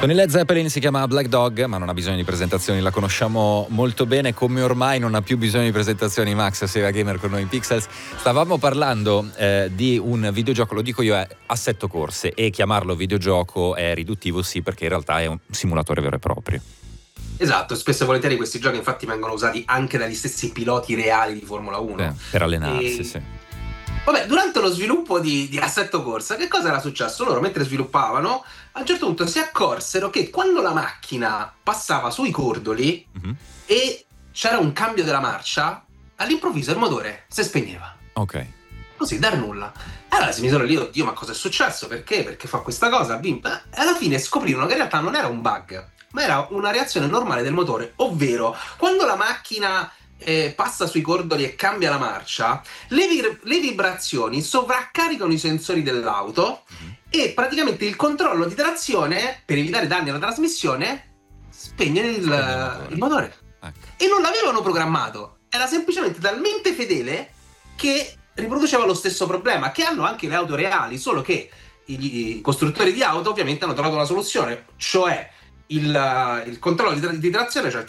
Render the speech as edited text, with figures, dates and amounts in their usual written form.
Con i Led Zeppelin, si chiama Black Dog, ma non ha bisogno di presentazioni, la conosciamo molto bene, come ormai non ha più bisogno di presentazioni Max Sega Gamer con noi in Pixels. Stavamo parlando di un videogioco, lo dico io, è Assetto Corse, e chiamarlo videogioco è riduttivo, sì, perché in realtà è un simulatore vero e proprio. Esatto, spesso e volentieri questi giochi infatti vengono usati anche dagli stessi piloti reali di Formula 1. Per allenarsi, sì. Vabbè, durante lo sviluppo di Assetto Corsa, che cosa era successo? Loro, mentre sviluppavano, a un certo punto si accorsero che quando la macchina passava sui cordoli e c'era un cambio della marcia, all'improvviso il motore si spegneva. Ok. Così, dal nulla. Allora si misero lì, oddio, ma cosa è successo? Perché? Perché fa questa cosa? Bim. E alla fine scoprirono che in realtà non era un bug, ma era una reazione normale del motore, ovvero quando la macchina passa sui cordoli e cambia la marcia, le vibrazioni sovraccaricano i sensori dell'auto e praticamente il controllo di trazione, per evitare danni alla trasmissione, spegne il motore. Ecco. E non l'avevano programmato, era semplicemente talmente fedele che riproduceva lo stesso problema che hanno anche le auto reali, solo che i costruttori di auto ovviamente hanno trovato una soluzione, cioè il controllo di trazione, cioè